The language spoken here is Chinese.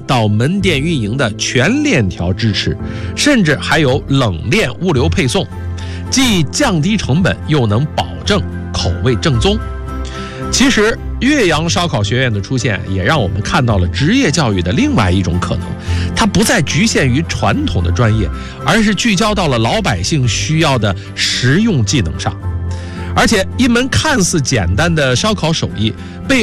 到门店运营的全链条支持，甚至还有冷链物流配送，既降低成本，又能保证口味正宗。其实岳阳烧烤学院的出现，也让我们看到了职业教育的另外一种可能，它不再局限于传统的专业，而是聚焦到了老百姓需要的实用技能上。而且一门看似简单的烧烤手艺